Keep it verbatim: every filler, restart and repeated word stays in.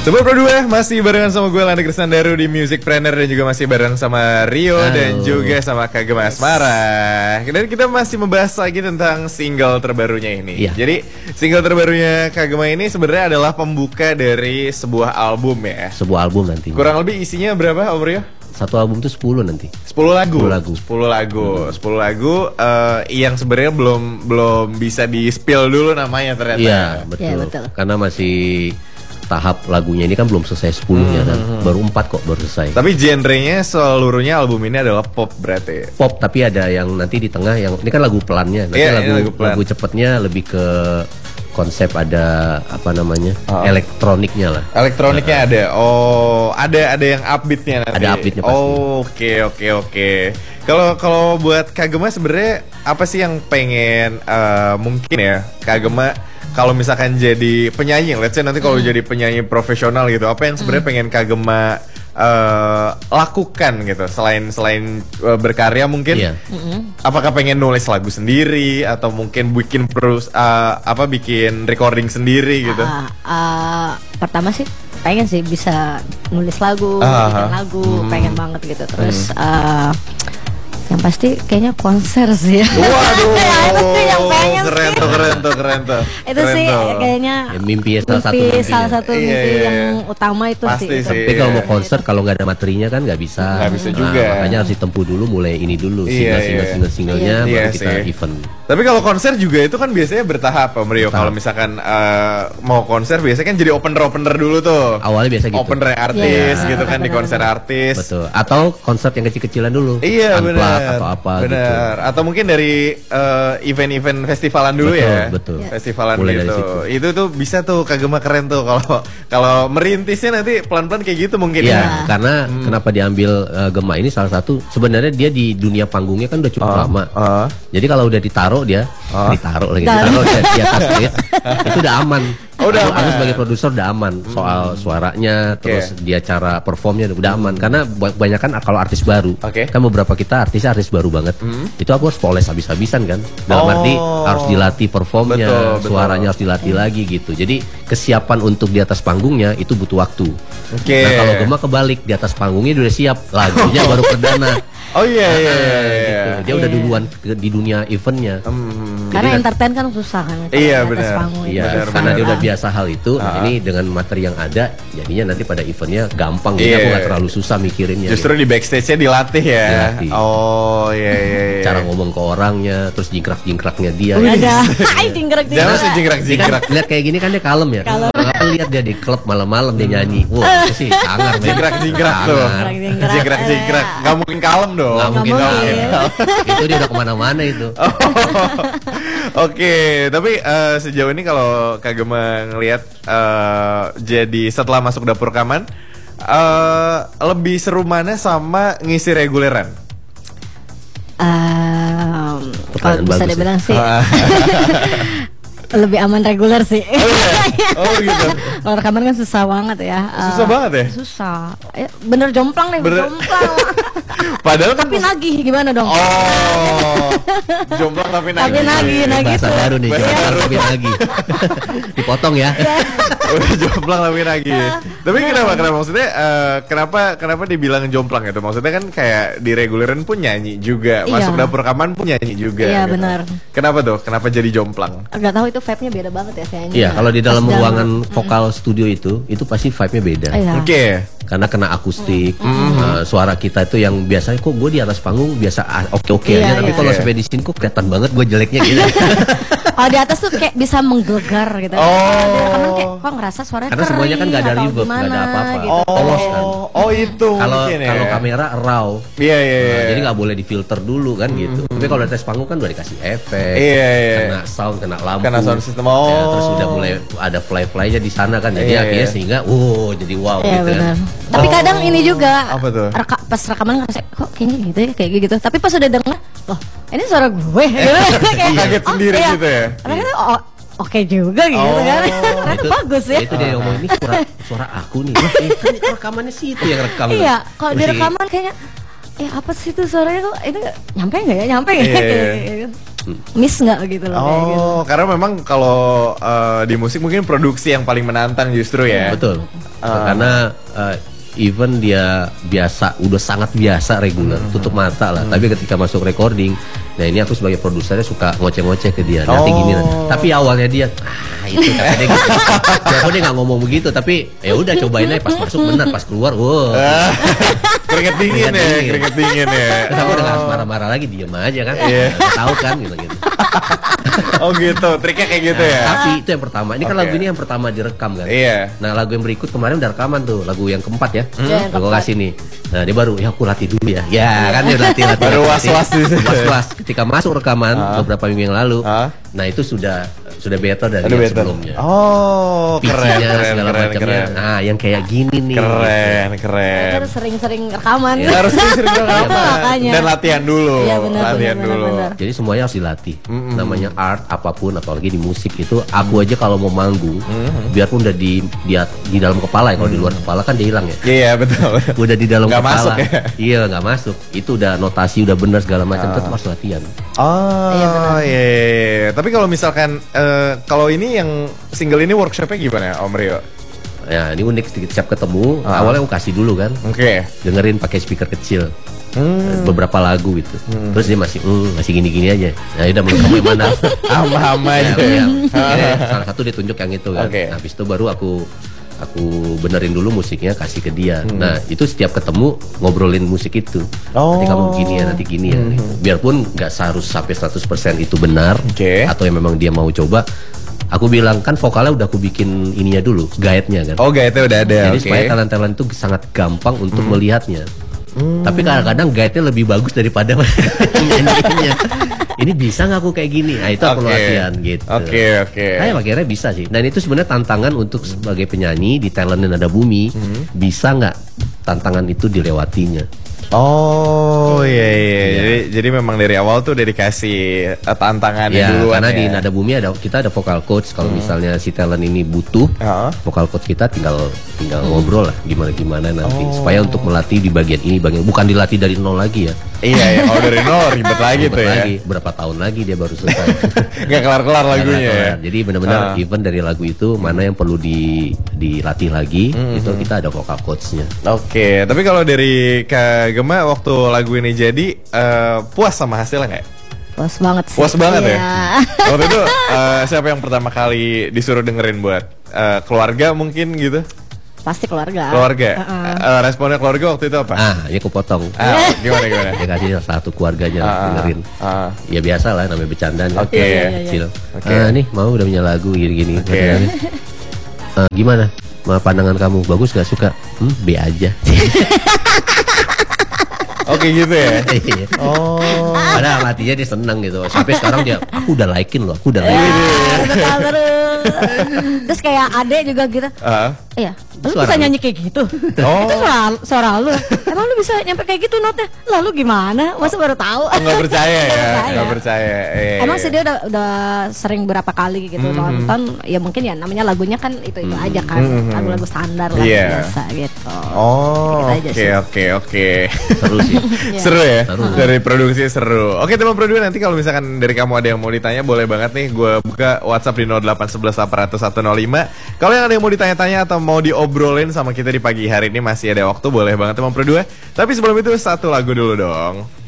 Sobat Pro dua masih barengan sama gue Landa Kristandaru di Music Planner dan juga masih bareng sama Rio Halo. Dan juga sama Kagem Asmara. Dan kita masih membahas lagi tentang single terbarunya ini. Iya. Jadi single terbarunya Kagem ini sebenarnya adalah pembuka dari sebuah album ya. Sebuah album nanti. Kurang lebih isinya berapa Om Rio? Satu album itu sepuluh nanti. sepuluh lagu. sepuluh lagu. sepuluh lagu. Hmm. sepuluh lagu uh, yang sebenarnya belum belum bisa di-spill dulu namanya ternyata. Iya, betul. Ya, betul. Karena masih tahap lagunya ini kan belum selesai sepuluhnya hmm, kan. Baru empat kok baru selesai. Tapi genrenya seluruhnya album ini adalah pop berarti. Pop, tapi ada yang nanti di tengah yang ini kan lagu pelannya. Nanti yeah, lagu lagu, lagu cepetnya lebih ke konsep ada apa namanya? Oh. Elektroniknya lah. Elektroniknya uh, ada. Oh, ada ada yang upbeatnya nanti. Ada upbeatnya pasti. Oh, oke oke oke. Kalau kalau buat Kagema sebenarnya apa sih yang pengen uh, mungkin ya Kagema kalau misalkan jadi penyanyi, let's say nanti kalau hmm. jadi penyanyi profesional gitu, apa yang sebenarnya hmm. pengen Kagema uh, lakukan gitu selain selain uh, berkarya mungkin? Yeah. Hmm. Apakah pengen nulis lagu sendiri atau mungkin bikin terus uh, apa bikin recording sendiri gitu? Uh, uh, pertama sih pengen sih bisa nulis lagu, uh, bikin lagu, hmm. pengen banget gitu. Terus hmm. uh, yang pasti kayaknya konser sih ya. Waduh, ya, itu sih yang pengen keren sih. tuh, keren tuh, keren tuh. Itu keren sih tuh. kayaknya ya, mimpi salah satu mimpi, mimpi salah satu mimpi iya, yang iya. utama itu pasti sih. sih. Tapi kalau mau konser kalau nggak ada materinya kan nggak bisa. Nggak bisa juga. Nah, makanya harus ditempuh dulu, mulai ini dulu, iya, single-single iya. single-singlenya iya, baru iya kita sih. event. Tapi kalau konser juga itu kan biasanya bertahap Om Rio. Kalau misalkan uh, mau konser biasanya kan jadi opener-opener dulu tuh. Awalnya biasa gitu. Opener artis yeah. gitu kan di konser artis. Betul. Atau konser yang kecil-kecilan dulu. Iya benar. Atau apa bener. Gitu. Atau mungkin dari uh, event-event festivalan dulu betul, ya. Betul. Festivalan mulai gitu. Itu tuh bisa tuh Kagema keren tuh kalau kalau merintisnya nanti pelan-pelan kayak gitu mungkin ya. ya. Karena hmm. kenapa diambil uh, Gema ini salah satu sebenarnya dia di dunia panggungnya kan udah cukup uh, lama. Uh. Jadi kalau udah ditaruh dia uh. ditaruh lagi ditaruh dia di atas stage itu udah aman. Oh, udah aku, aku sebagai produser udah aman hmm. soal suaranya, terus okay. dia cara performnya udah aman. Karena kebanyakan kalau artis baru, okay. kan beberapa kita artisnya artis baru banget, hmm. itu aku harus poles habis-habisan kan. Dalam oh. arti harus dilatih performnya, betul, suaranya betul. harus dilatih hmm. lagi gitu. Jadi kesiapan untuk di atas panggungnya itu butuh waktu. Okay. Nah kalau Gema kebalik, di atas panggungnya udah siap, lagunya baru perdana. Oh iya iya iya. Gitu. Dia yeah. udah duluan di dunia eventnya. Hmm. Karena entertain kan susah kan. Iya benar. Iya karena dia udah biasa hal itu. Uh-huh. Nah, ini dengan materi yang ada, jadinya nanti pada eventnya gampang. Jadi yeah. aku nggak terlalu susah mikirinnya. Justru gitu. Di backstage-nya dilatih ya. Dilatih. Oh iya iya. iya. Cara ngomong ke orangnya, terus jingkrak-jingkraknya dia. Oh, ada. Hai jingkrak-jingkrak. Jangan sih jingkrak-jingkrak. Lihat kayak gini kan dia kalem ya. Kalau lihat dia di klub malam-malam dia nyanyi. Wah itu sih sangar. Jingkrak-jingkrak tuh. Jingkrak-jingkrak. Gak mungkin kalem dong. Gak mungkin kalem. Itu dia udah kemana-mana itu. Oke, tapi uh, sejauh ini kalau Kagema ngelihat uh, jadi setelah masuk dapur rekaman uh, lebih seru mana sama ngisi reguleran? Um, kalau bisa dibilang sih lebih aman reguler sih. Oh, iya? Oh gitu. Kalau rekaman kan susah banget ya. Susah uh, banget ya? Susah. Ya, bener jomplang nih, bener jomplang. Padahal kan tapi nagih gimana dong? Oh. Jomplang tapi nagih. Tapi nagih, nagih. Bahasa baru nih, jomplang tapi nagih. Dipotong ya. Udah jomplang tapi nagih. Tapi kenapa kenapa maksudnya uh, kenapa kenapa dibilang jomplang itu? Maksudnya kan kayak di reguleran pun nyanyi juga, iya. masuk dapur rekaman pun nyanyi juga. Iya gitu. benar. Kenapa tuh? Kenapa jadi jomplang? Enggak tahu itu vibe-nya beda banget ya kayaknya. Iya, kalau di dalam Pas ruangan dalam, vokal mm. studio itu, itu pasti vibe-nya beda. Iya. Oke. Okay. Karena kena akustik, mm. Mm. Uh, suara kita itu yang biasanya kok gue di atas panggung biasa oke-oke iya, aja, tapi iya. kalau iya. sampai di sini kok kelihatan banget gue jeleknya gitu. Kalau di atas tuh kayak bisa menggelegar gitu. Oh. Karena kayak kok ngerasa suaranya karena semuanya kan nggak ada reverb, nggak ada apa-apa. Gitu. Oh, polos kan. Oh itu. Kalau ya. kalau kamera raw. Iya iya. iya. Nah, jadi nggak boleh difilter dulu kan mm-hmm. gitu. Tapi kalau di atas panggung kan udah dikasih efek, iya, iya. kena sound, kena lampu, kena sound system. Oh. Ya, terus udah mulai ada fly-flynya di sana kan. Jadi iya, akhirnya iya. sehingga, wow jadi wow iya, gitu benar. kan. Tapi oh. kadang ini juga. Apa tuh? Reka, pas rekaman ngerasa kok kayaknya gitu ya kayak gitu. Tapi pas udah denger, loh ini suara gue. Kayak kaget sendiri iya. gitu ya. Karena oh, oke juga gitu oh, kan. Ternyata itu, bagus ya. Itu dia ngomong ini suara suara aku nih. Wah, eh, kan rekamannya sih itu yang rekam. Iya, kalau di rekaman kayaknya eh apa sih itu suaranya kok itu nyampe nggak ya nyampe nggak yeah. ya miss nggak gitu loh. Oh, kayak gitu. Karena memang kalau uh, di musik mungkin produksi yang paling menantang justru ya. Betul. uh. karena uh, even dia biasa, udah sangat biasa reguler, hmm. tutup mata lah. Hmm. Tapi ketika masuk recording, nah ini aku sebagai produsernya suka ngoceh-ngoceh ke dia. Nanti oh. gini, tapi awalnya dia, ah itu kata dia gitu. Dia dia nggak ngomong begitu, tapi ya udah cobain aja. Pas masuk benar, pas keluar, wow. keringet dingin ya, keringet dingin ya. Terus aku udah harus marah-marah lagi, diem aja kan. Yeah. Tahu kan gitu-gitu. Oh gitu, triknya kayak gitu nah, ya. Tapi itu yang pertama. Ini okay. kan lagu ini yang pertama direkam kan. Iya. Yeah. Nah lagu yang berikut kemarin udah rekaman tuh, lagu yang keempat ya. Hmm. Aku kasih nih. Nah dia baru, ya aku latih dulu ya. Ya kan dia latih latih. Baru was-was was-was. Ketika masuk rekaman uh. beberapa minggu yang lalu, uh. nah itu sudah sudah better dari yang sebelumnya. Oh, keren, keren, segala keren, macamnya. keren. Nah, yang kayak gini nih. Keren, keren. Harus sering-sering rekaman. Ya, harus sering-sering rekaman. Dan latihan dulu. Ya, benar, latihan benar, dulu. benar, benar. Jadi semuanya harus dilatih. Mm-hmm. Namanya art apapun, apalagi di musik itu. Aku aja kalau mau manggung, mm-hmm. biarpun udah di di, di dalam kepala ya. Kalau mm-hmm. di luar kepala kan dia hilang ya. Iya yeah, betul. Udah di dalam gak kepala. Masuk, ya? Iya nggak masuk. Itu udah notasi udah benar segala macam. Uh. Tetap harus latihan. Oh iya. Yeah, yeah. Tapi kalau misalkan uh, kalau ini yang single ini workshopnya gimana Om Rio? Ya ini unik sedikit, siap ketemu. Uh. Awalnya aku kasih dulu kan. Oke. Okay. Dengerin pakai speaker kecil. Hmm. Beberapa lagu gitu. Hmm. Terus dia masih mm, masih gini-gini aja. Nah, udah mau kamu yang mana? Ama-ama aja. Ya, ya. Salah satu dia tunjuk yang itu kan. Okay. Nah, habis itu baru aku aku benerin dulu musiknya, kasih ke dia. Hmm. Nah, itu setiap ketemu ngobrolin musik itu. Oh. Nanti kamu gini ya, nanti gini ya. Hmm. Biarpun nggak seharus sampai seratus persen itu benar, okay. atau yang memang dia mau coba. Aku bilang kan vokalnya udah aku bikin ininya dulu, guide-nya kan. Oh, guide-nya udah ada. Jadi okay. supaya talent-talent itu sangat gampang untuk hmm. melihatnya. Hmm. Tapi kadang-kadang guide-nya lebih bagus daripada nyanyiinnya. Ini bisa nggak aku kayak gini? Nah itu aku okay. latihan gitu. Oke okay, oke. Okay. Saya akhirnya bisa sih. Dan itu sebenarnya tantangan untuk sebagai penyanyi di Talent dan Nada Bumi, hmm. bisa nggak tantangan itu dilewatinya? Oh iya iya. iya. Jadi, jadi memang dari awal tuh udah dikasih uh, tantangannya ya, duluan karena ya. Di Nada Bumi ada kita ada vocal coach. Kalau hmm. misalnya si talent ini butuh, uh-huh. vocal coach kita tinggal tinggal hmm. ngobrol lah gimana gimana nanti oh. supaya untuk melatih di bagian ini bagian bukan dilatih dari nol lagi ya. Iya ya, kalau dari nol ribet lagi ribet tuh lagi. ya. Berapa tahun lagi dia baru selesai. Gak kelar-kelar lagunya kelar. Ya. Jadi benar-benar uh. even dari lagu itu mana yang perlu di dilatih lagi, mm-hmm. itu kita ada vocal coachnya. Oke, okay. Tapi kalau dari Kak Gema waktu lagu ini jadi uh, puas sama hasilnya nggak? Puas banget sih. Puas banget iya. ya. Waktu itu uh, siapa yang pertama kali disuruh dengerin buat uh, keluarga mungkin gitu? Pasti keluarga. Keluarga. Uh-uh. Uh, responnya keluarga waktu itu apa? Ah, ya aku potong. Ah, gimana gimana? Dia kasih satu keluarganya uh-uh. dengerin. Uh-uh. Ya biasa lah namanya bercandaan. Oke. Okay. Iya, iya, iya. Okay. Ah, nih mau udah punya lagu gini-gini. Okay. Uh, gimana? Ma, pandangan kamu bagus gak suka? Hmm, B aja. Oke gitu ya. Oh. Padahal hatinya dia seneng gitu. Sampai sekarang dia, aku udah likein loh, aku udah likein. Terus kayak adek juga gitu. Uh. Iya. Lu bisa nyanyi kayak gitu. Oh. Itu suara, suara lu. Emang lu bisa nyampe kayak gitu notnya? Lalu gimana? Masa baru tahu? Enggak percaya ya. Enggak percaya. Eh. Emang sih dia udah udah sering berapa kali gitu mm-hmm. nonton. Ya mungkin ya namanya lagunya kan itu-itu mm-hmm. aja kan. Lagu-lagu standar lah yeah. biasa gitu. Oh. Oke oke oke. Seru sih. Seru ya. Seru. Dari produksi seru. Oke teman produksi nanti kalau misalkan dari kamu ada yang mau ditanya boleh banget nih gue buka WhatsApp di nol delapan satu satu delapan nol satu nol lima. Kalau yang ada yang mau ditanya-tanya atau mau diobrolin sama kita di pagi hari ini masih ada waktu boleh banget teman produksi. Tapi sebelum itu satu lagu dulu dong.